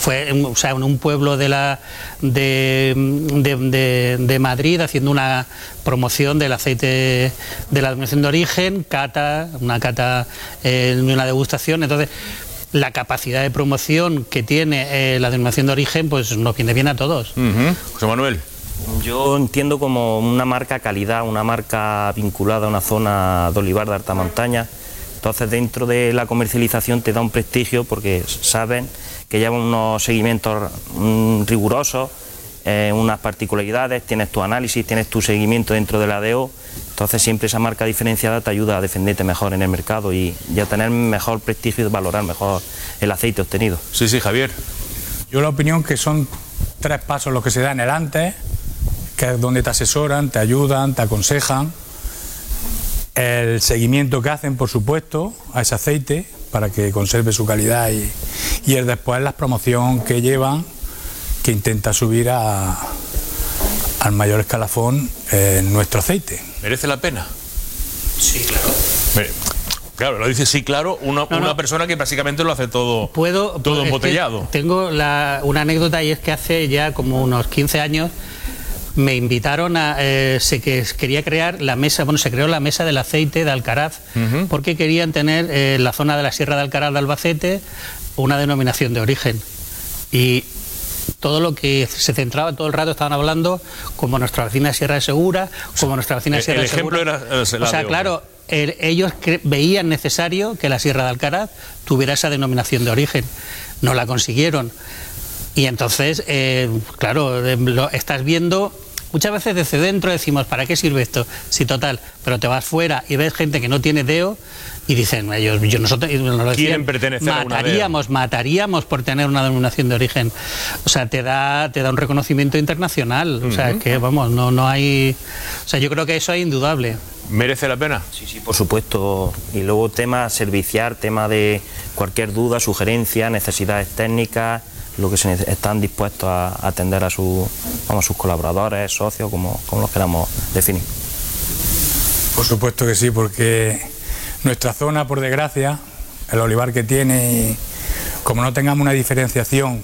fue, o sea, en un pueblo de Madrid, haciendo una promoción del aceite de la denominación de origen, una degustación. Entonces, la capacidad de promoción que tiene la denominación de origen, pues nos viene bien a todos. José Manuel. Yo entiendo como una marca calidad, una marca vinculada a una zona de olivar de alta montaña. Entonces, dentro de la comercialización te da un prestigio porque saben que llevan unos seguimientos rigurosos, unas particularidades, tienes tu análisis, tienes tu seguimiento dentro de la DO. Entonces, siempre esa marca diferenciada te ayuda a defenderte mejor en el mercado y a tener mejor prestigio y valorar mejor el aceite obtenido. Sí, Javier. Yo la opinión que son 3 pasos los que se dan en el antes, que es donde te asesoran, te ayudan, te aconsejan. El seguimiento que hacen, por supuesto, a ese aceite para que conserve su calidad y el después la promoción que llevan, que intenta subir al mayor escalafón nuestro aceite. ¿Merece la pena? Sí, claro. Claro, lo dice sí, claro, una persona que básicamente lo hace todo embotellado. Tengo una anécdota, y es que hace ya como unos 15 años me invitaron que quería crear la mesa, se creó la mesa del aceite de Alcaraz, porque querían tener en la zona de la Sierra de Alcaraz de Albacete una denominación de origen. Y todo lo que se centraba, todo el rato estaban hablando como nuestra vecina Sierra de Segura, como nuestra vecina Sierra de Segura. El ejemplo era o sea, claro, ellos veían necesario que la Sierra de Alcaraz tuviera esa denominación de origen. No la consiguieron. Y entonces, claro, lo estás viendo. Muchas veces desde dentro decimos, ¿para qué sirve esto? Sí, total, pero te vas fuera y ves gente que no tiene DEO y dicen, nosotros nos lo decían, quieren pertenecer a una DEO. Mataríamos por tener una denominación de origen. O sea, te da un reconocimiento internacional. O sea, que vamos, no hay. O sea, yo creo que eso es indudable. ¿Merece la pena? Sí, por supuesto. Y luego tema servicial, tema de cualquier duda, sugerencia, necesidades técnicas, lo que están dispuestos a atender a sus colaboradores, socios, como los queramos definir. Por supuesto que sí, porque nuestra zona, por desgracia, el olivar que tiene, como no tengamos una diferenciación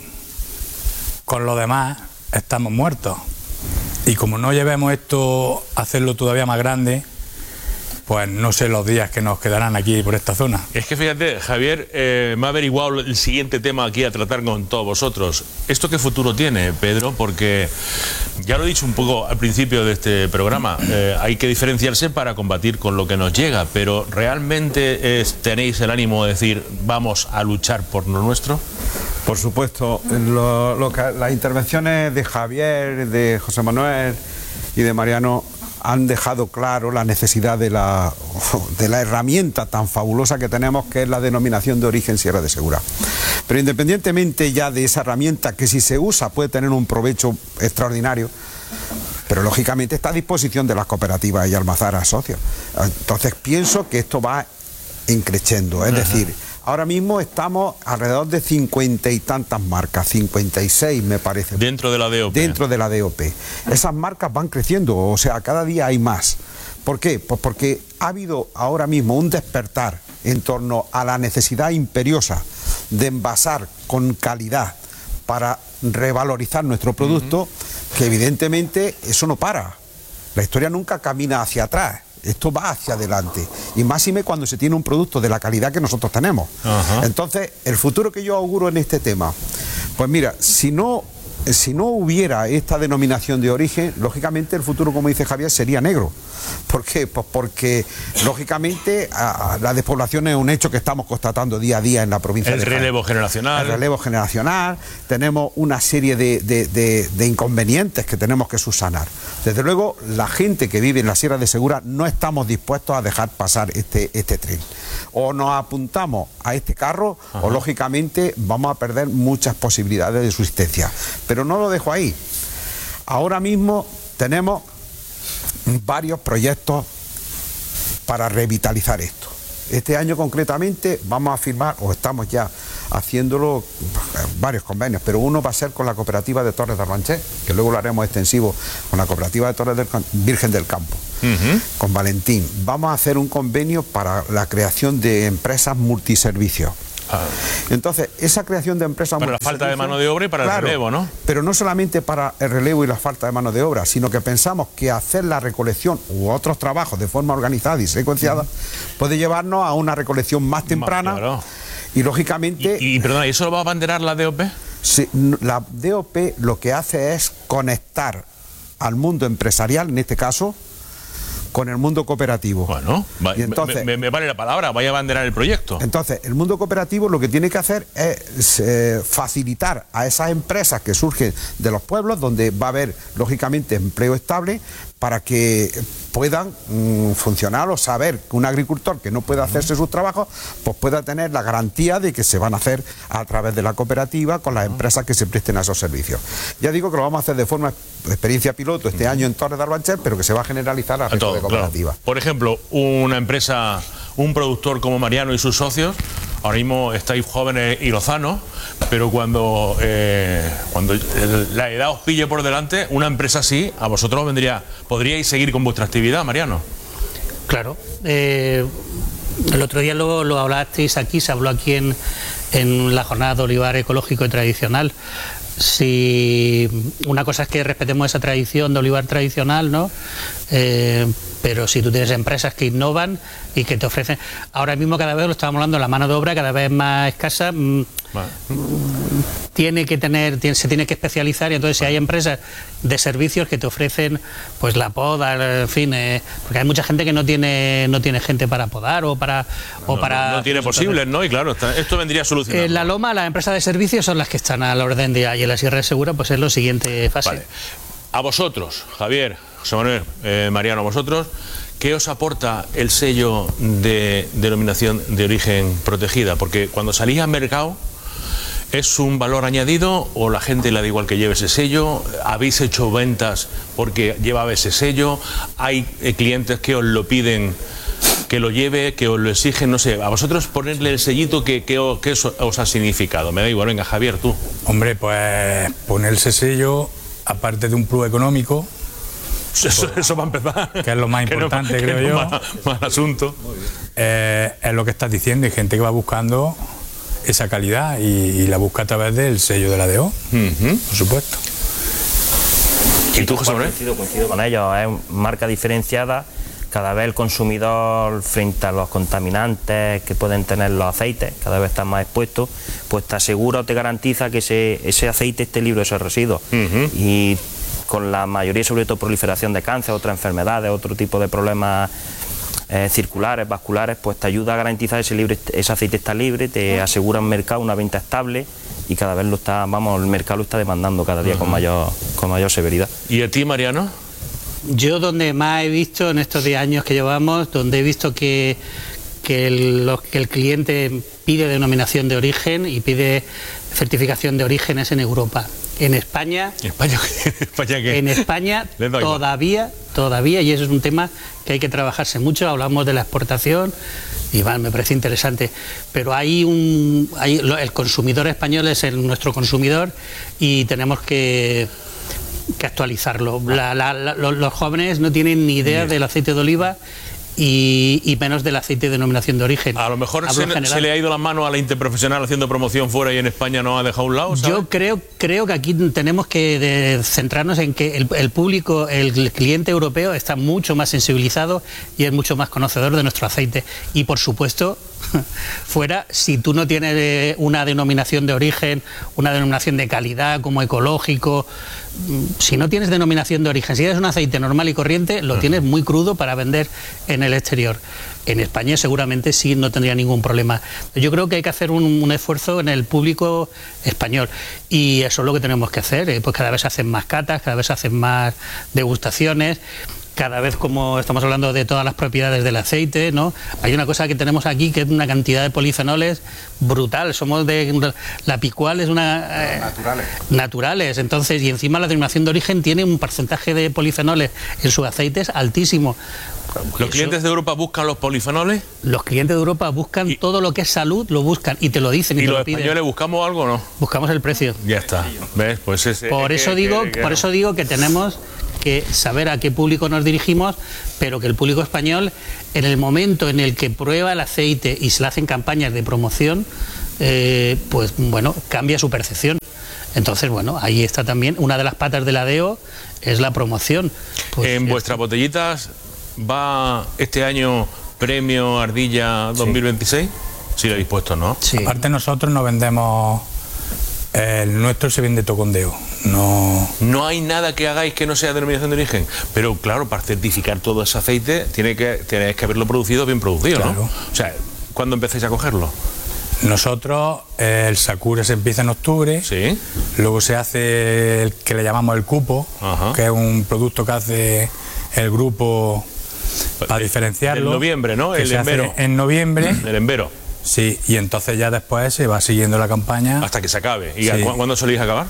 con los demás, estamos muertos. Y como no llevemos esto a hacerlo todavía más grande, pues no sé los días que nos quedarán aquí por esta zona. Es que fíjate, Javier, me ha averiguado el siguiente tema aquí a tratar con todos vosotros. ¿Esto qué futuro tiene, Pedro? Porque ya lo he dicho un poco al principio de este programa, hay que diferenciarse para combatir con lo que nos llega, pero ¿realmente tenéis el ánimo de decir vamos a luchar por lo nuestro? Por supuesto, las intervenciones de Javier, de José Manuel y de Mariano han dejado claro la necesidad de la herramienta tan fabulosa que tenemos, que es la denominación de origen Sierra de Segura. Pero independientemente ya de esa herramienta, que si se usa puede tener un provecho extraordinario, pero lógicamente está a disposición de las cooperativas y almazaras socios. Entonces pienso que esto va increciendo, es decir, ahora mismo estamos alrededor de 50 y tantas marcas, 56 me parece. Dentro de la DOP. Dentro de la DOP. Esas marcas van creciendo, o sea, cada día hay más. ¿Por qué? Pues porque ha habido ahora mismo un despertar en torno a la necesidad imperiosa de envasar con calidad para revalorizar nuestro producto, que evidentemente eso no para. La historia nunca camina hacia atrás. Esto va hacia adelante, y máxime cuando se tiene un producto de la calidad que nosotros tenemos. Entonces, el futuro que yo auguro en este tema, pues mira, si no hubiera esta denominación de origen, lógicamente el futuro, como dice Javier, sería negro. ¿Por qué? Pues porque lógicamente la despoblación es un hecho que estamos constatando día a día en la provincia de Jaén. El relevo generacional. El relevo generacional, tenemos una serie de inconvenientes que tenemos que subsanar. Desde luego, la gente que vive en la Sierra de Segura no estamos dispuestos a dejar pasar este tren. O nos apuntamos a este carro, o lógicamente vamos a perder muchas posibilidades de subsistencia. Pero no lo dejo ahí. Ahora mismo tenemos varios proyectos para revitalizar esto. Este año concretamente vamos a firmar, o estamos ya haciéndolo, varios convenios, pero uno va a ser con la cooperativa de Torres de Arbanché, que luego lo haremos extensivo con la cooperativa de Torres del Virgen del Campo, con Valentín. Vamos a hacer un convenio para la creación de empresas multiservicios, Entonces, esa creación de empresas... Para la falta de mano de obra y para claro, el relevo, ¿no? Pero no solamente para el relevo y la falta de mano de obra, sino que pensamos que hacer la recolección u otros trabajos de forma organizada y secuenciada puede llevarnos a una recolección más temprana. Claro. Y lógicamente... Y perdona, ¿y eso lo va a abanderar la DOP? Sí, la DOP lo que hace es conectar al mundo empresarial, en este caso, con el mundo cooperativo. Bueno, y entonces, me vale la palabra, vaya a abanderar el proyecto. Entonces, el mundo cooperativo lo que tiene que hacer es facilitar a esas empresas que surgen de los pueblos, donde va a haber, lógicamente, empleo estable, para que puedan funcionar o saber que un agricultor que no puede hacerse sus trabajos, pues pueda tener la garantía de que se van a hacer a través de la cooperativa con las empresas que se presten a esos servicios. Ya digo que lo vamos a hacer de forma experiencia piloto este año en Torres de Arbanchel, pero que se va a generalizar al resto de cooperativas. Claro. Por ejemplo, una empresa, un productor como Mariano y sus socios, ahora mismo estáis jóvenes y lozanos, pero cuando la edad os pille por delante, una empresa así, a vosotros podríais seguir con vuestra actividad, Mariano. Claro. El otro día lo hablasteis aquí, se habló aquí en la jornada de olivar ecológico y tradicional. Si una cosa es que respetemos esa tradición de olivar tradicional, ¿no? Pero si tú tienes empresas que innovan y que te ofrecen, ahora mismo cada vez lo estamos hablando, la mano de obra cada vez más escasa, se tiene que especializar, y entonces si hay empresas de servicios que te ofrecen pues la poda, en fin, porque hay mucha gente que no tiene gente para podar o para no tiene posibles, ¿no? Y claro, esto vendría a solucionar. En la Loma, las empresas de servicios son las que están al orden de ahí, en la Sierra de Segura pues es la siguiente fase. Vale. A vosotros, Javier, José Manuel, Mariano, vosotros, ¿qué os aporta el sello de denominación de origen protegida? Porque cuando salís al mercado, ¿es un valor añadido o la gente le da igual que lleve ese sello? ¿Habéis hecho ventas porque llevaba ese sello? ¿Hay clientes que os lo piden que lo lleve, que os lo exigen? No sé, a vosotros ponerle el sellito, ¿qué os ha significado? Me da igual, venga, Javier, tú. Hombre, pues ponerse sello, aparte de un plus económico, eso va a empezar, que es lo más importante, creo yo. Más asunto. Es lo que estás diciendo, hay gente que va buscando esa calidad y la busca a través del sello de la DO, por supuesto. ¿Y tú, José Manuel? Coincido con ellos, es marca diferenciada. Cada vez el consumidor, frente a los contaminantes que pueden tener los aceites, cada vez están más expuestos, pues te asegura o te garantiza que ese aceite esté libre de esos residuos. Y con la mayoría, sobre todo proliferación de cáncer, otras enfermedades, otro tipo de problemas circulares, vasculares, pues te ayuda a garantizar ese aceite está libre, te asegura un mercado, una venta estable, y cada vez el mercado lo está demandando cada día con mayor severidad. ¿Y a ti, Mariano? Yo donde más he visto en estos 10 años que llevamos, donde he visto que el cliente pide denominación de origen y pide certificación de origen es en Europa. En España, ¿qué? En España todavía, y eso es un tema que hay que trabajarse mucho. Hablamos de la exportación y me parece interesante, pero el consumidor español es nuestro consumidor y tenemos que actualizarlo. Los jóvenes no tienen ni idea del aceite de oliva y menos del aceite de denominación de origen. A lo mejor se le ha ido la mano a la interprofesional haciendo promoción fuera y en España no ha dejado un lado, ¿sabes? Yo creo que aquí tenemos que centrarnos en que el público, el cliente europeo está mucho más sensibilizado y es mucho más conocedor de nuestro aceite. Y por supuesto, fuera, si tú no tienes una denominación de origen, una denominación de calidad como ecológico, si no tienes denominación de origen, si eres un aceite normal y corriente, lo tienes muy crudo para vender en el exterior. En España seguramente sí, no tendría ningún problema. Yo creo que hay que hacer un esfuerzo en el público español y eso es lo que tenemos que hacer. Pues cada vez se hacen más catas, cada vez se hacen más degustaciones. Cada vez, como estamos hablando de todas las propiedades del aceite, ¿no? Hay una cosa que tenemos aquí que es una cantidad de polifenoles brutal. Somos la picual es naturales. Entonces, y encima la denominación de origen tiene un porcentaje de polifenoles en sus aceites altísimo. ¿Los clientes de Europa buscan los polifenoles? Los clientes de Europa buscan todo lo que es salud, lo buscan y te lo dicen y te lo piden. ¿Y los españoles buscamos algo o no? Buscamos el precio. Ya está. ¿Ves? Pues por eso digo que tenemos que saber a qué público nos dirigimos, pero que el público español, en el momento en el que prueba el aceite y se le hacen campañas de promoción, pues bueno, cambia su percepción. Entonces, bueno, ahí está también una de las patas de la DEO, es la promoción. Pues, en vuestras botellitas va este año Premio Ardilla 2026. Sí, lo habéis puesto, ¿no? Sí. Aparte nosotros no vendemos, el nuestro se vende todo con DEO. No hay nada que hagáis que no sea denominación de origen. Pero claro, para certificar todo ese aceite tenéis que haberlo producido bien producido, Claro. ¿no? O sea, ¿cuándo empezáis a cogerlo? Nosotros, el Sakura se empieza en octubre, Sí. luego se hace el que le llamamos el cupo, Ajá. que es un producto que hace el grupo para diferenciarlo. En noviembre, ¿no? Que El se hace Embero. en noviembre, El Embero. sí, y entonces ya después se va siguiendo la campaña. Hasta que se acabe. ¿Y Sí. cuándo soléis acabar?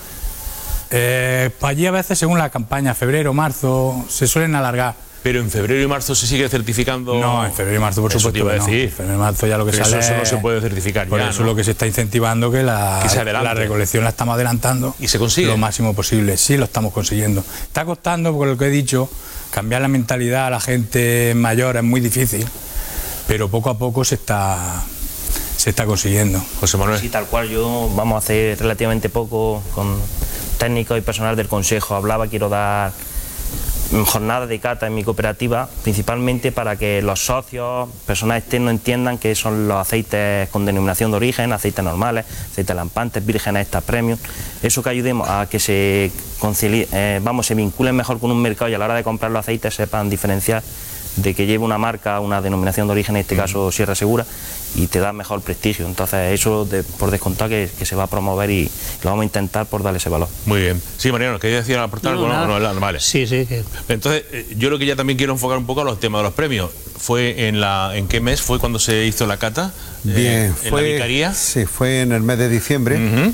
Pues allí a veces según la campaña, febrero, marzo, se suelen alargar. Pero en febrero y marzo se sigue certificando. No, en febrero y marzo por Eso supuesto te iba a que no. decir. En febrero y marzo ya lo que Pero sale eso no es- se puede certificar por ya, eso ¿no? lo que se está incentivando que Que se adelante. la recolección la estamos adelantando. ¿Y se consigue? Lo máximo posible, sí lo estamos consiguiendo. Está costando, por lo que he dicho, cambiar la mentalidad a la gente mayor es muy difícil, pero poco a poco se está consiguiendo. José Manuel. Sí, tal cual. Yo, vamos, hace relativamente poco con técnicos y personal del Consejo hablaba, quiero dar jornadas de cata en mi cooperativa, principalmente para que los socios, personal externo, entiendan qué son los aceites con denominación de origen, aceites normales, aceites lampantes, vírgenes, extra premium. Eso que ayudemos a que se se vinculen mejor con un mercado y a la hora de comprar los aceites sepan diferenciar de que lleve una marca, una denominación de origen, en este caso Sierra Segura, y te da mejor prestigio. Entonces eso por descontado que se va a promover y lo vamos a intentar por darle ese valor. Muy bien. Sí, Mariano, ¿querías decir aportar algo? nada. No, vale. Sí, que Entonces, yo lo que ya también quiero enfocar un poco a los temas de los premios. ¿En qué mes fue cuando se hizo la cata? Bien, ¿En la vicaría? Sí, fue en el mes de diciembre. Ujú.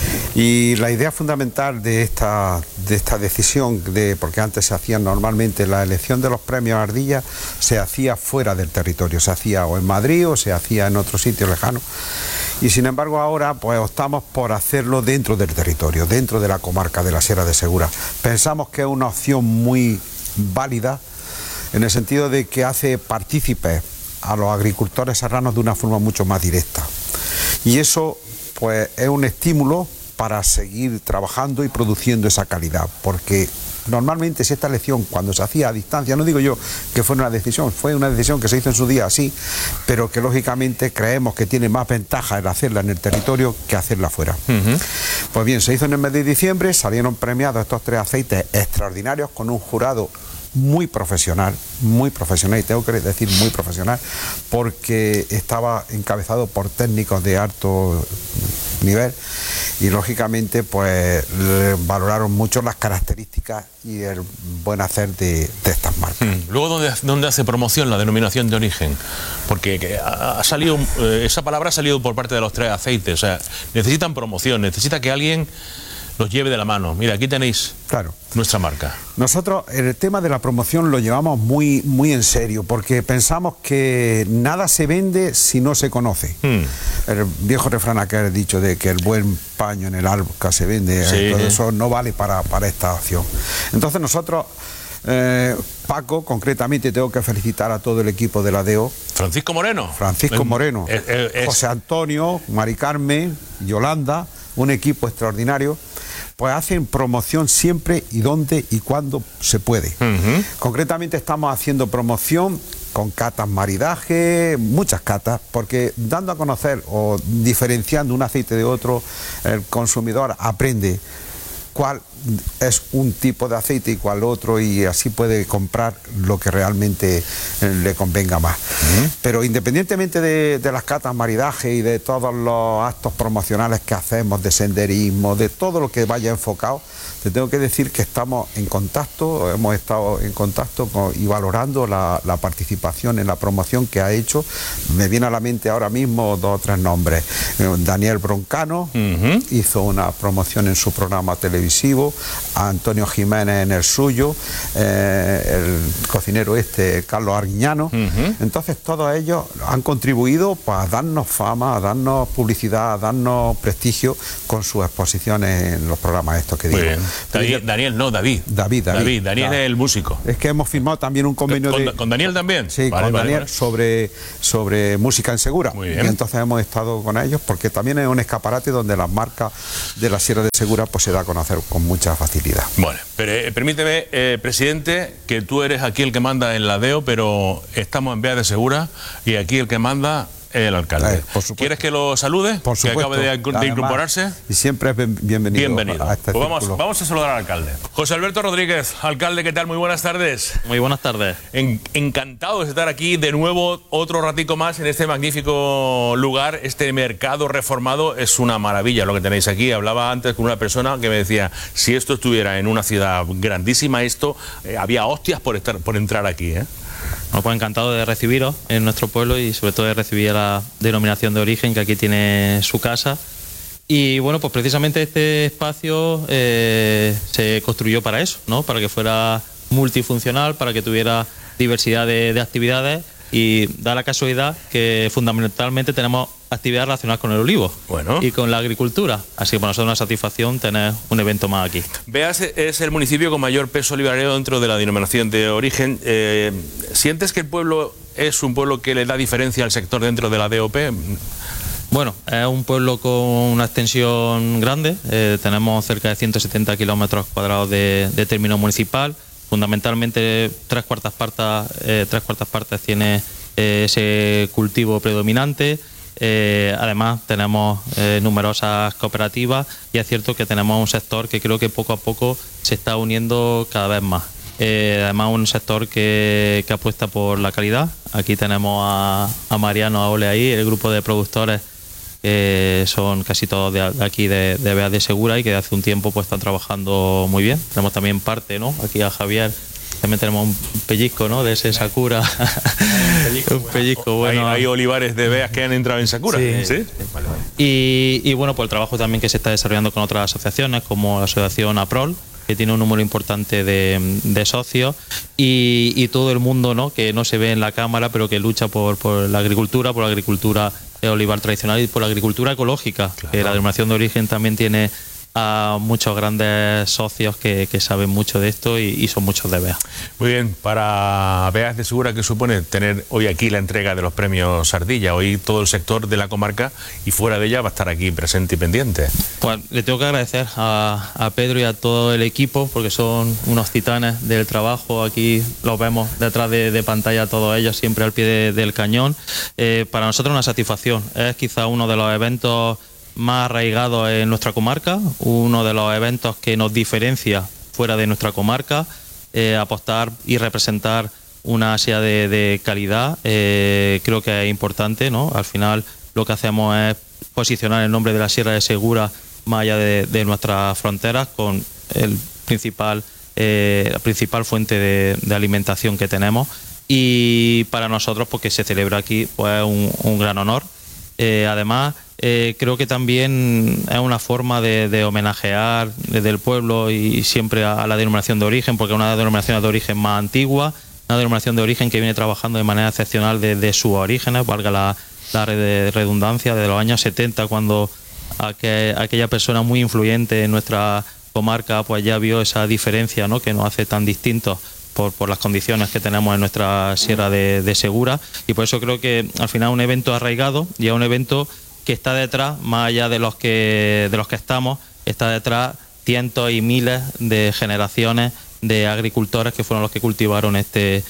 Y la idea fundamental de esta decisión, porque antes se hacía normalmente la elección de los premios Ardilla, se hacía fuera del territorio, se hacía o en Madrid o se hacía en otro sitio lejano. Y sin embargo ahora pues optamos por hacerlo dentro del territorio, dentro de la comarca de la Sierra de Segura. Pensamos que es una opción muy válida en el sentido de que hace partícipes a los agricultores serranos de una forma mucho más directa. Y eso pues es un estímulo para seguir trabajando y produciendo esa calidad, porque normalmente si esta elección cuando se hacía a distancia, no digo yo que fue una decisión que se hizo en su día así, pero que lógicamente creemos que tiene más ventaja el hacerla en el territorio que hacerla fuera. Pues bien, se hizo en el mes de diciembre, salieron premiados estos 3 aceites extraordinarios con un jurado muy profesional, y tengo que decir muy profesional, porque estaba encabezado por técnicos de alto nivel y lógicamente pues valoraron mucho las características y el buen hacer de estas marcas. Luego, ¿dónde hace promoción la denominación de origen? Porque ha salido, esa palabra ha salido por parte de los 3 aceites, o sea, necesitan promoción, necesita que alguien los lleve de la mano. Mira, aquí tenéis Claro. nuestra marca. Nosotros el tema de la promoción lo llevamos muy, muy en serio, porque pensamos que nada se vende si no se conoce. El viejo refrán aquel ha dicho de que el buen paño en el arca se vende, Sí. todo eso no vale para esta acción. Entonces nosotros, Paco, concretamente tengo que felicitar a todo el equipo de la DEO, Francisco Moreno. Francisco Moreno, es- José Antonio, Mari Carmen, Yolanda, un equipo extraordinario, pues hacen promoción siempre y donde y cuando se puede. Concretamente estamos haciendo promoción con catas maridaje, muchas catas, porque dando a conocer o diferenciando un aceite de otro, el consumidor aprende cuál es un tipo de aceite y cuál otro, y así puede comprar lo que realmente le convenga más. Pero independientemente de las catas maridaje y de todos los actos promocionales que hacemos, de senderismo, de todo lo que vaya enfocado, te tengo que decir que estamos en contacto, hemos estado en contacto y valorando la participación en la promoción que ha hecho. Me viene a la mente ahora mismo 2 o 3 nombres. Daniel Broncano hizo una promoción en su programa televisivo extensivo, a Antonio Jiménez en el suyo, el cocinero Carlos Arguiñano. Entonces todos ellos han contribuido a darnos fama, a darnos publicidad, a darnos prestigio con sus exposiciones en los programas estos que digo. David. Daniel es el músico. Es que hemos firmado también un convenio ¿Con Daniel también? Sí, con Daniel sobre música en Segura. Muy bien. Y entonces hemos estado con ellos porque también es un escaparate donde las marcas de la Sierra de Segura pues se da a conocer con mucha facilidad. Bueno, pero permíteme, presidente, que tú eres aquí el que manda en la DEO, pero estamos en Beas de Segura y aquí el que manda es el alcalde. ¿Quieres que lo salude? Por supuesto. Que acabe de incorporarse. Y siempre es bienvenido. Bienvenido. A este pues vamos a saludar al alcalde. José Alberto Rodríguez, alcalde, ¿qué tal? Muy buenas tardes. Muy buenas tardes. Encantado de estar aquí de nuevo otro ratico más en este magnífico lugar, este mercado reformado. Es una maravilla lo que tenéis aquí. Hablaba antes con una persona que me decía, si esto estuviera en una ciudad grandísima, había hostias por entrar aquí, ¿eh? Bueno, pues encantado de recibiros en nuestro pueblo y sobre todo de recibir a la denominación de origen que aquí tiene su casa. Y bueno, pues precisamente este espacio se construyó para eso, ¿no? Para que fuera multifuncional, para que tuviera diversidad de actividades, y da la casualidad que fundamentalmente tenemos actividades relacionadas con el olivo y con la agricultura. Así que para nosotros es una satisfacción tener un evento más aquí. Beas es el municipio con mayor peso olivarero dentro de la denominación de origen. ¿Sientes que el pueblo es un pueblo que le da diferencia al sector dentro de la DOP? Bueno, es un pueblo con una extensión grande. Tenemos cerca de 170 kilómetros cuadrados de término municipal. Fundamentalmente tres cuartas partes tiene ese cultivo predominante. Además tenemos numerosas cooperativas y es cierto que tenemos un sector que creo que poco a poco se está uniendo cada vez más. Además un sector que apuesta por la calidad. Aquí tenemos a Mariano Aole ahí, el grupo de productores son casi todos de aquí de Beas de Segura y que hace un tiempo pues están trabajando muy bien. Tenemos también parte, ¿no? Aquí a Javier. También tenemos un pellizco, ¿no? De ese Sakura. Un pellizco bueno. Hay olivares de Beas que han entrado en Sakura. Sí. Vale. Y bueno, pues el trabajo también que se está desarrollando con otras asociaciones, como la asociación APROL, que tiene un número importante de socios, y todo el mundo, ¿no? Que no se ve en la cámara, pero que lucha por la agricultura, olivar tradicional y por la agricultura ecológica. Claro. La denominación de origen también tiene a muchos grandes socios que saben mucho de esto y son muchos de Beas. Muy bien, para Beas de Segura, ¿qué supone tener hoy aquí la entrega de los premios Ardilla? Hoy todo el sector de la comarca y fuera de ella va a estar aquí presente y pendiente. Pues le tengo que agradecer a Pedro y a todo el equipo, porque son unos titanes del trabajo. Aquí los vemos detrás de pantalla, todos ellos siempre al pie del cañón. Para nosotros una satisfacción. Es quizá uno de los eventos más arraigado en nuestra comarca, uno de los eventos que nos diferencia fuera de nuestra comarca, apostar y representar una sierra de calidad, creo que es importante, ¿no? Al final lo que hacemos es posicionar el nombre de la Sierra de Segura más allá de nuestras fronteras, con la principal fuente de alimentación que tenemos, y para nosotros porque se celebra aquí pues un gran honor. Además, creo que también es una forma de homenajear desde el pueblo y siempre a la denominación de origen, porque es una denominación de origen más antigua, una denominación de origen que viene trabajando de manera excepcional desde sus orígenes, valga la redundancia, desde los años 70, cuando aquella persona muy influyente en nuestra comarca pues ya vio esa diferencia, ¿no? Que nos hace tan distintos por las condiciones que tenemos en nuestra Sierra de Segura, y por eso creo que al final un evento arraigado y es un evento que está detrás, más allá de los que estamos, está detrás cientos y miles de generaciones de agricultores que fueron los que cultivaron este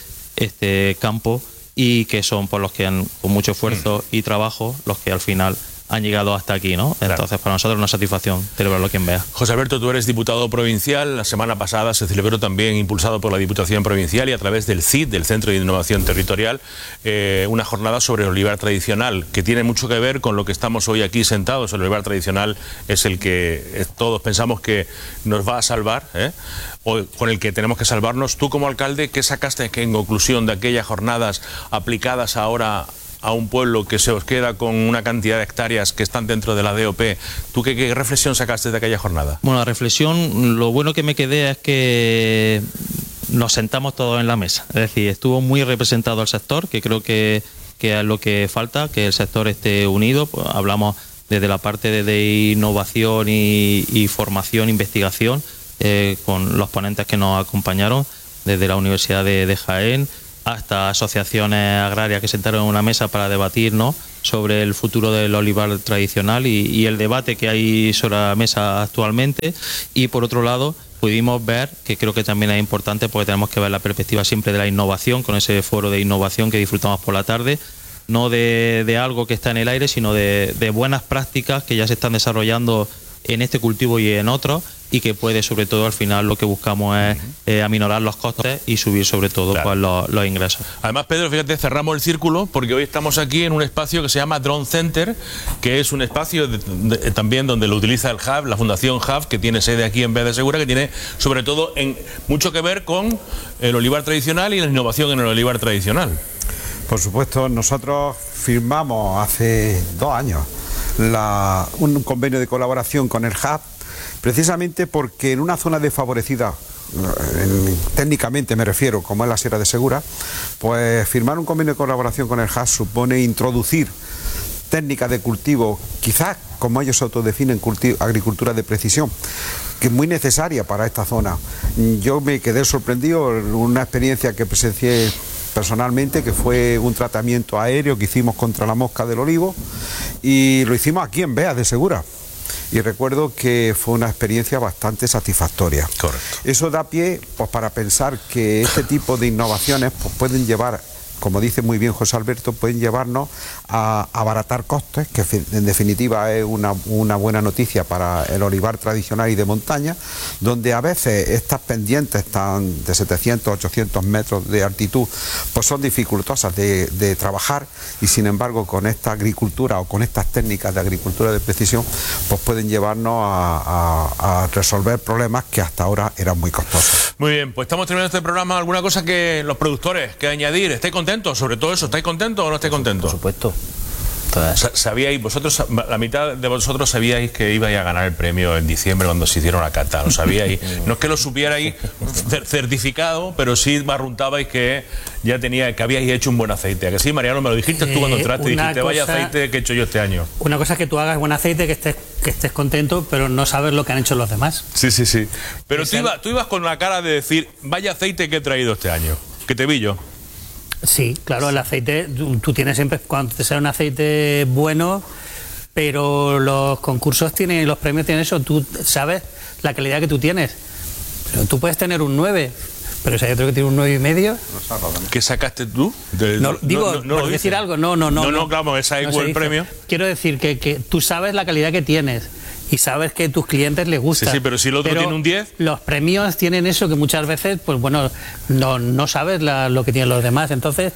campo y que son por los que con mucho esfuerzo y trabajo los que al final han llegado hasta aquí, ¿no? Claro. Entonces, para nosotros es una satisfacción celebrarlo quien vea. José Alberto, tú eres diputado provincial. La semana pasada se celebró también, impulsado por la Diputación Provincial y a través del CID, del Centro de Innovación Territorial, una jornada sobre el olivar tradicional, que tiene mucho que ver con lo que estamos hoy aquí sentados. El olivar tradicional es el que todos pensamos que nos va a salvar, o con el que tenemos que salvarnos. Tú, como alcalde, ¿qué sacaste en conclusión de aquellas jornadas aplicadas ahora a un pueblo que se os queda con una cantidad de hectáreas que están dentro de la DOP. ¿Tú qué reflexión sacaste de aquella jornada? Bueno, la reflexión, lo bueno que me quedé es que nos sentamos todos en la mesa. Es decir, estuvo muy representado el sector, que creo que es lo que falta, que el sector esté unido. Pues hablamos desde la parte de innovación y formación, investigación, con los ponentes que nos acompañaron, desde la Universidad de Jaén hasta asociaciones agrarias que sentaron en una mesa para debatir, ¿no?, sobre el futuro del olivar tradicional y el debate que hay sobre la mesa actualmente. Y por otro lado, pudimos ver, que creo que también es importante, porque tenemos que ver la perspectiva siempre de la innovación, con ese foro de innovación que disfrutamos por la tarde, no de algo que está en el aire, sino de buenas prácticas que ya se están desarrollando en este cultivo y en otros, y que puede, sobre todo, al final lo que buscamos es aminorar los costes y subir, sobre todo, claro, pues, los ingresos. Además, Pedro, fíjate, cerramos el círculo porque hoy estamos aquí en un espacio que se llama Drone Center, que es un espacio también donde lo utiliza el Hub, la Fundación Hub, que tiene sede aquí en Vez de Segura, que tiene sobre todo mucho que ver con el olivar tradicional y la innovación en el olivar tradicional. Por supuesto, nosotros firmamos hace 2 años un convenio de colaboración con el Hub, precisamente porque en una zona desfavorecida, técnicamente me refiero, como es la Sierra de Segura, pues firmar un convenio de colaboración con el Hub supone introducir técnicas de cultivo, quizás como ellos se autodefinen, agricultura de precisión, que es muy necesaria para esta zona. Yo me quedé sorprendido en una experiencia que presencié personalmente, que fue un tratamiento aéreo que hicimos contra la mosca del olivo, y lo hicimos aquí en Vez de Segura. Y recuerdo que fue una experiencia bastante satisfactoria. Correcto. Eso da pie, pues, para pensar que este tipo de innovaciones, pues, pueden llevar, como dice muy bien José Alberto, pueden llevarnos a abaratar costes, que en definitiva es una buena noticia para el olivar tradicional y de montaña, donde a veces estas pendientes están de 700, 800 metros de altitud, pues son dificultosas de trabajar, y sin embargo con esta agricultura o con estas técnicas de agricultura de precisión, pues pueden llevarnos a resolver problemas que hasta ahora eran muy costosos. Muy bien, pues estamos terminando este programa. ¿Alguna cosa que los productores que añadir? ¿Estáis contentos? Sobre todo eso, ¿estáis contentos o no estáis contentos? Por supuesto. ¿Sabíais, vosotros, la mitad de vosotros sabíais que ibais a ganar el premio en diciembre cuando se hicieron la cata? ¿Lo sabíais? No es que lo supierais certificado, pero sí barruntabais que ya que habíais hecho un buen aceite. ¿A que sí, Mariano? Me lo dijiste tú cuando entraste y dijiste, vaya aceite que he hecho yo este año. Una cosa es que tú hagas buen aceite, que estés contento, pero no sabes lo que han hecho los demás. Sí. Pero tú ibas con la cara de decir, vaya aceite que he traído este año, que te vi yo. Sí, claro, el aceite, tú tienes siempre, cuando te sale un aceite bueno, pero los concursos tienen, los premios tienen eso, tú sabes la calidad que tú tienes. Pero tú puedes tener un 9, pero si hay otro que tiene un 9,5... ¿Qué sacaste tú? Por decir algo, no, claro, esa es el premio. Quiero decir que tú sabes la calidad que tienes y sabes que a tus clientes les gusta. Sí, pero si el otro tiene un 10... Los premios tienen eso, que muchas veces, pues bueno, no sabes lo que tienen los demás. Entonces,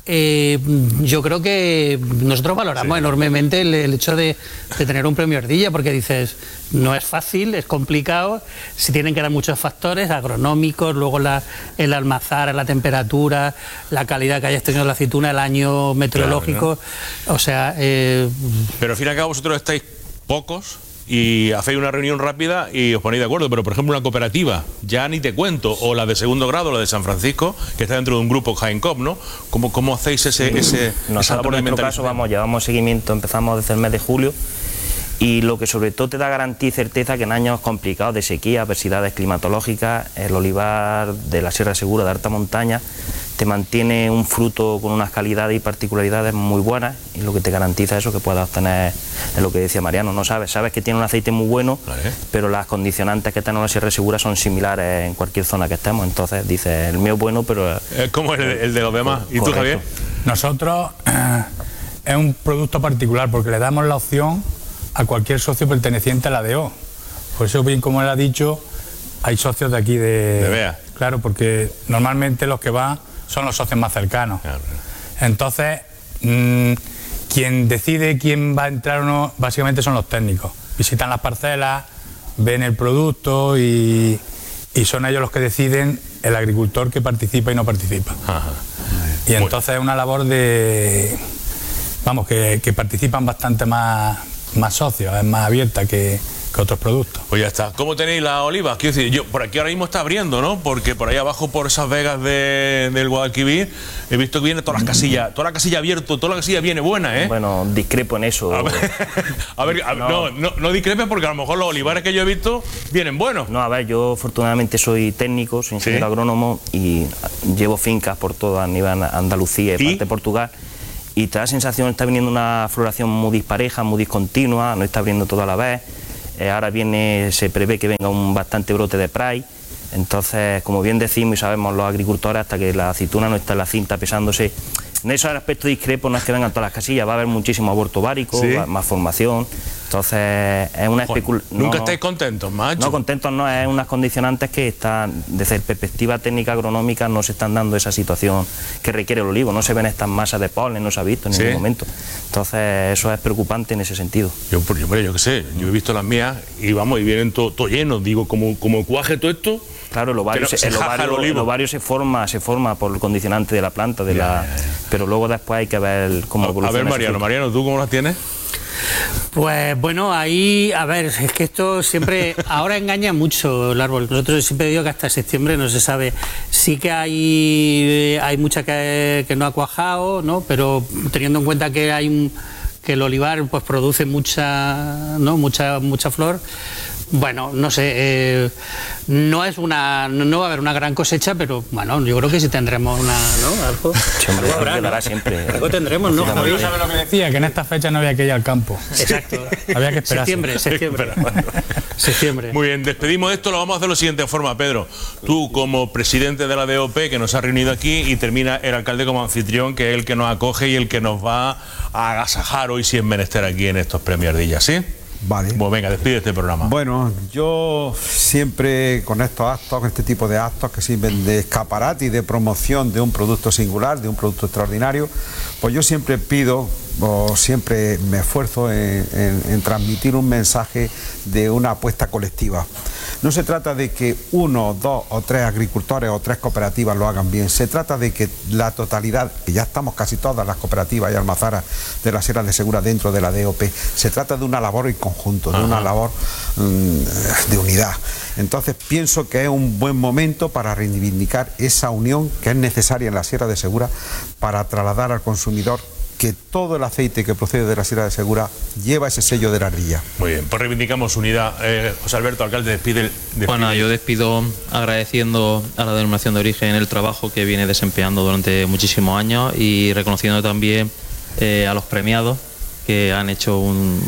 yo creo que nosotros valoramos enormemente el hecho de tener un premio Ardilla, porque dices, no es fácil, es complicado, se tienen que dar muchos factores agronómicos, luego el almazar, la temperatura, la calidad que hayas tenido la aceituna, el año meteorológico, claro, ¿no? O sea... Pero al fin y al cabo vosotros estáis pocos y hacéis una reunión rápida y os ponéis de acuerdo, pero por ejemplo una cooperativa, ya ni te cuento, o la de segundo grado, la de San Francisco, que está dentro de un grupo Jaencop, ¿no? ¿Cómo hacéis esa labor de en nuestro caso, llevamos seguimiento, empezamos desde el mes de julio, y lo que sobre todo te da garantía y certeza que en años complicados de sequía, adversidades climatológicas, el olivar de la Sierra Segura de alta montaña te mantiene un fruto con unas calidades y particularidades muy buenas, y lo que te garantiza eso que puedas obtener es lo que decía Mariano, no sabes que tiene un aceite muy bueno, vale, pero las condicionantes que tiene la Sierra Segura son similares en cualquier zona que estemos, entonces dices, el mío es bueno, pero... Es como el de los demás. ¿Y tú, Javier? Nosotros es un producto particular porque le damos la opción a cualquier socio perteneciente a la DO. Por eso, bien como él ha dicho, hay socios de aquí de Bea. Claro, porque normalmente los que van son los socios más cercanos. Claro. Entonces, quien decide quién va a entrar o no, básicamente son los técnicos. Visitan las parcelas, ven el producto y son ellos los que deciden el agricultor que participa y no participa. Ajá. Y entonces es una labor de vamos, que participan bastante más socios, es más abierta que otros productos. Pues ya está. ¿Cómo tenéis las olivas? Quiero decir, yo por aquí ahora mismo está abriendo, ¿no? Porque por ahí abajo, por esas vegas del Guadalquivir, he visto que viene toda la casilla abierto, toda la casilla viene buena, ¿eh? Bueno, discrepo en eso. No discrepes, porque a lo mejor los olivares que yo he visto vienen buenos. No, a ver, yo afortunadamente soy técnico, soy ingeniero agrónomo y llevo fincas por toda Andalucía y parte de Portugal. Y te da la sensación que está viniendo una floración muy dispareja, muy discontinua, no está abriendo toda la vez. Ahora se prevé que venga un bastante brote de Pride. Entonces, como bien decimos y sabemos los agricultores, hasta que la aceituna no está en la cinta pesándose, en esos aspectos discrepos no es que vengan todas las casillas, va a haber muchísimo aborto ovárico, más formación. Entonces, es una especulación. ¿Nunca estáis contentos, macho? No, contentos no, es unas condicionantes que están, desde perspectiva técnica agronómica, no se están dando esa situación que requiere el olivo, no se ven estas masas de polen, no se ha visto en ningún momento. Entonces, eso es preocupante en ese sentido. Yo qué sé, yo he visto las mías y vamos, y vienen todo lleno, digo, como cuaje todo esto. Claro, el ovario se forma por el condicionante de la planta, pero luego después hay que ver cómo evoluciona. A ver, Mariano, ¿tú cómo las tienes? Pues bueno, ahí, a ver, es que esto siempre, ahora engaña mucho el árbol. Nosotros siempre digo que hasta septiembre no se sabe. Sí que hay mucha que no ha cuajado, ¿no? Pero teniendo en cuenta que que el olivar pues produce mucha flor. Bueno, no sé, no va a haber una gran cosecha, pero bueno, yo creo que sí tendremos algo. Siempre. Algo tendremos, ¿no, Javi? ¿Sabes lo que decía? Que en esta fecha no había que ir al campo. Exacto. Había que esperar. Septiembre. Muy bien, despedimos esto, lo vamos a hacer de la siguiente forma, Pedro. Tú como presidente de la DOP, que nos ha reunido aquí, y termina el alcalde como anfitrión, que es el que nos acoge y el que nos va a agasajar hoy si es menester aquí en estos premios Ardilla, ¿sí? Vale. Bueno, venga, despide este programa. Bueno, yo siempre con estos actos, con este tipo de actos que sirven de escaparate y de promoción de un producto singular, de un producto extraordinario, pues yo siempre pido o siempre me esfuerzo en transmitir un mensaje de una apuesta colectiva. No se trata de que uno, dos o tres agricultores o tres cooperativas lo hagan bien, se trata de que la totalidad, que ya estamos casi todas las cooperativas y almazaras de la Sierra de Segura dentro de la DOP, se trata de una labor en conjunto, de una labor de unidad. Entonces pienso que es un buen momento para reivindicar esa unión que es necesaria en la Sierra de Segura para trasladar al consumidor que todo el aceite que procede de la Sierra de Segura lleva ese sello de la ardilla. Muy bien, pues reivindicamos unidad. José Alberto, alcalde, despide. Bueno, yo despido agradeciendo a la denominación de origen el trabajo que viene desempeñando durante muchísimos años y reconociendo también a los premiados que han hecho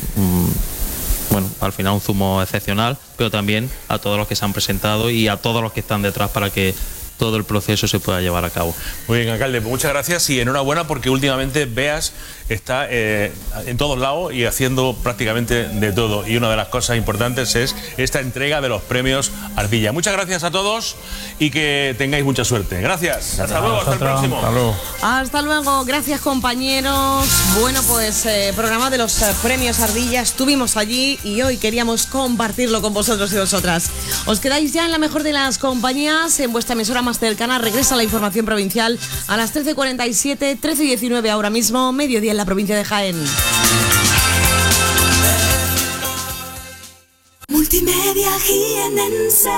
al final un zumo excepcional, pero también a todos los que se han presentado y a todos los que están detrás para que todo el proceso se pueda llevar a cabo. Muy bien, alcalde, pues muchas gracias y enhorabuena porque últimamente Beas está en todos lados y haciendo prácticamente de todo. Y una de las cosas importantes es esta entrega de los premios Ardilla. Muchas gracias a todos y que tengáis mucha suerte. Gracias. Hasta luego, hasta el próximo. Hasta luego. Hasta luego, gracias compañeros. Bueno, pues programa de los premios Ardilla, estuvimos allí y hoy queríamos compartirlo con vosotros y vosotras. Os quedáis ya en la mejor de las compañías, en vuestra emisora más cercana. Regresa la información provincial a las 13:47, 13:19 ahora mismo, mediodía en la provincia de Jaén. Multimedia jienense.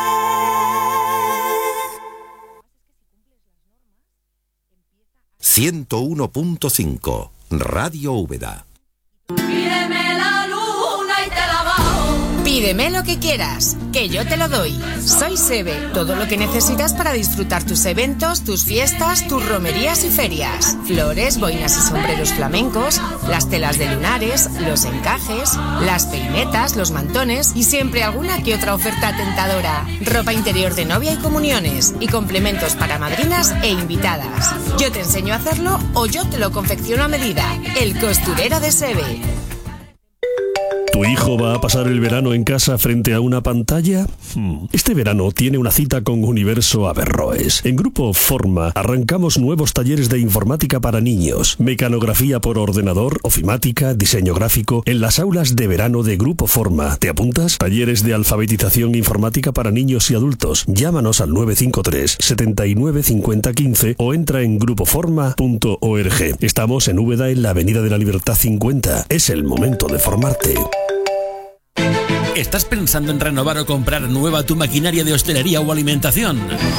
...101.5 Radio Úbeda. Pídeme la luna y te la bajo. Pídeme lo que quieras, que yo te lo doy. Soy Sebe, todo lo que necesitas para disfrutar tus eventos, tus fiestas, tus romerías y ferias. Flores, boinas y sombreros flamencos, las telas de lunares, los encajes, las peinetas, los mantones y siempre alguna que otra oferta tentadora. Ropa interior de novia y comuniones y complementos para madrinas e invitadas. Yo te enseño a hacerlo o yo te lo confecciono a medida. El costurero de Sebe. Tu ¿Tu hijo va a pasar el verano en casa frente a una pantalla? Este verano tiene una cita con Universo Averroes. En Grupo Forma arrancamos nuevos talleres de informática para niños, mecanografía por ordenador, ofimática, diseño gráfico, en las aulas de verano de Grupo Forma. ¿Te apuntas? Talleres de alfabetización informática para niños y adultos. Llámanos al 953 79 50 15 o entra en grupoforma.org. Estamos en Úbeda, en la Avenida de la Libertad 50. Es el momento de formarte. ¿Estás pensando en renovar o comprar nueva tu maquinaria de hostelería o alimentación?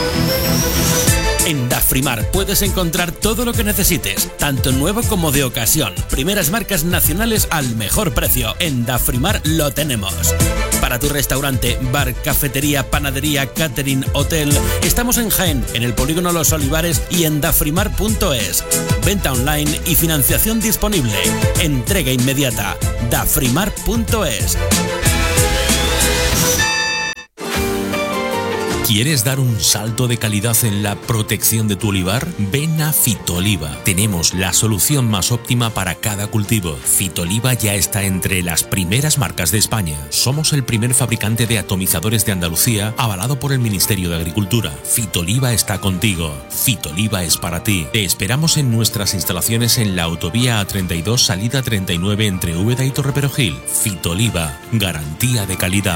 En Dafrimar puedes encontrar todo lo que necesites, tanto nuevo como de ocasión. Primeras marcas nacionales al mejor precio. En Dafrimar lo tenemos. Para tu restaurante, bar, cafetería, panadería, catering, hotel, estamos en Jaén, en el Polígono Los Olivares y en dafrimar.es. Venta online y financiación disponible. Entrega inmediata. dafrimar.es. ¿Quieres dar un salto de calidad en la protección de tu olivar? Ven a Fitoliva. Tenemos la solución más óptima para cada cultivo. Fitoliva ya está entre las primeras marcas de España. Somos el primer fabricante de atomizadores de Andalucía, avalado por el Ministerio de Agricultura. Fitoliva está contigo. Fitoliva es para ti. Te esperamos en nuestras instalaciones en la autovía A32, salida 39 entre Úbeda y Torreperogil. Fitoliva, garantía de calidad.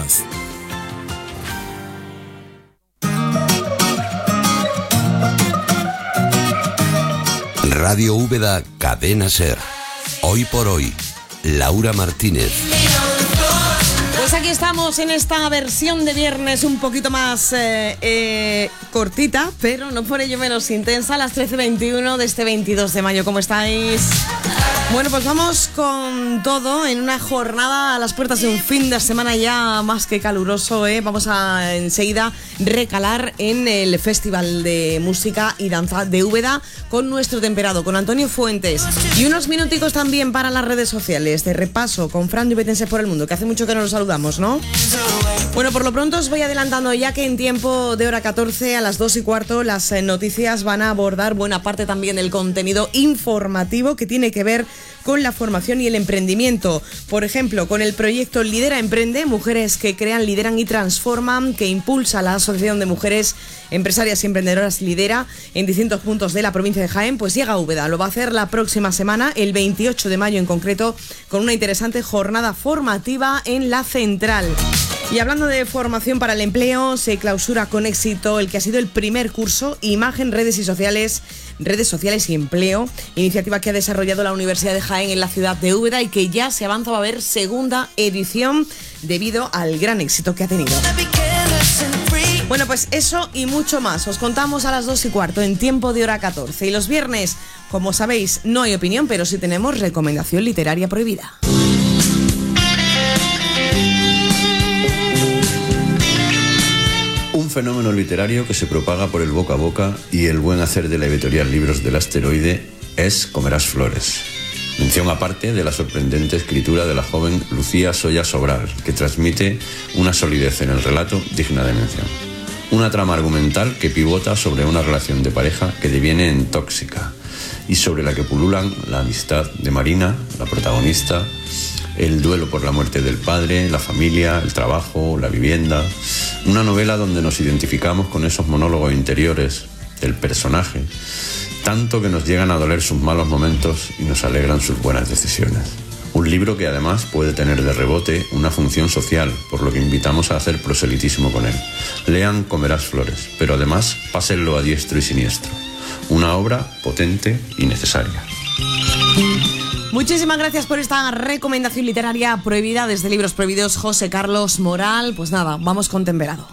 Radio Úbeda, Cadena Ser. Hoy por hoy, Laura Martínez. Pues aquí estamos en esta versión de viernes un poquito más cortita, pero no por ello menos intensa, a las 13:21 de este 22 de mayo. ¿Cómo estáis? Bueno, pues vamos con todo en una jornada a las puertas de un fin de semana ya más que caluroso, ¿eh? Vamos a enseguida recalar en el Festival de Música y Danza de Úbeda con nuestro temperado, con Antonio Fuentes. Y unos minuticos también para las redes sociales de repaso con Fran de Ubetense por el Mundo, que hace mucho que no nos saludamos, ¿no? Bueno, por lo pronto os voy adelantando ya que en tiempo de hora 14 a las 2:15 las noticias van a abordar buena parte también del contenido informativo que tiene que ver con la formación y el emprendimiento. Por ejemplo, con el proyecto Lidera Emprende, mujeres que crean, lideran y transforman, que impulsa la Asociación de Mujeres Empresarias y Emprendedoras Lidera en distintos puntos de la provincia de Jaén, pues llega a Úbeda. Lo va a hacer la próxima semana, el 28 de mayo en concreto, con una interesante jornada formativa en la central. Y hablando de formación para el empleo, se clausura con éxito el que ha sido el primer curso Imagen, redes sociales y empleo, iniciativa que ha desarrollado la Universidad de Jaén en la ciudad de Úbeda y que ya se avanza a ver segunda edición debido al gran éxito que ha tenido. Bueno, pues eso y mucho más os contamos a las 2:15 en tiempo de hora 14. Y los viernes, como sabéis, no hay opinión, pero sí tenemos recomendación literaria prohibida. Un fenómeno literario que se propaga por el boca a boca y el buen hacer de la editorial Libros del Asteroide es Comerás Flores. Mención aparte de la sorprendente escritura de la joven Lucía Soya Sobral, que transmite una solidez en el relato digna de mención. Una trama argumental que pivota sobre una relación de pareja que deviene en tóxica y sobre la que pululan la amistad de Marina, la protagonista, el duelo por la muerte del padre, la familia, el trabajo, la vivienda. Una novela donde nos identificamos con esos monólogos interiores del personaje, tanto que nos llegan a doler sus malos momentos y nos alegran sus buenas decisiones. Un libro que además puede tener de rebote una función social, por lo que invitamos a hacer proselitismo con él. Lean Comerás Flores, pero además pásenlo a diestro y siniestro. Una obra potente y necesaria. Muchísimas gracias por esta recomendación literaria prohibida desde Libros Prohibidos, José Carlos Moral. Pues nada, vamos con Temperado.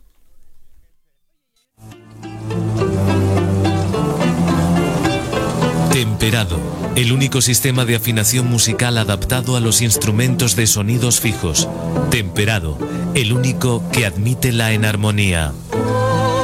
Temperado, el único sistema de afinación musical adaptado a los instrumentos de sonidos fijos. Temperado, el único que admite la enarmonía.